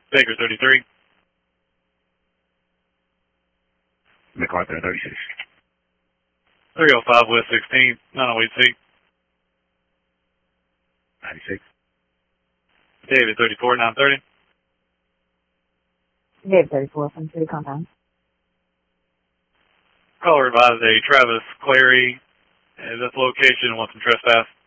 Baker 33. MacArthur 36. 305 West 16th, 908C. 96. David 34, 930. David 34 from City Compound. Caller advised a Travis Clary at this location wants some trespass.